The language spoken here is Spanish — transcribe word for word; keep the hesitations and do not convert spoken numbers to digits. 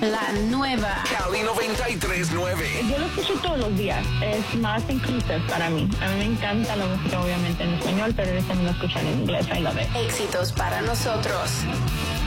La nueva Cali noventa y tres punto nueve. Yo lo escucho todos los días. Es más inclusive para mí. A mí me encanta la música, obviamente, en español, pero también lo escuchan en inglés. I love it. éxitos para nosotros.